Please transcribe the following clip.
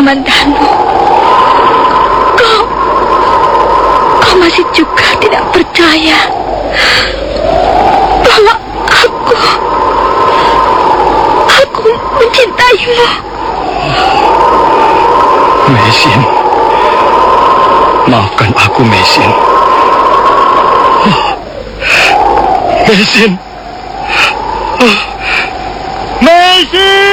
Paman Danu, kau masih juga tidak percaya bahwa aku mencintaimu. Mesin, maafkan aku, Mesin. Mesin, Mesin.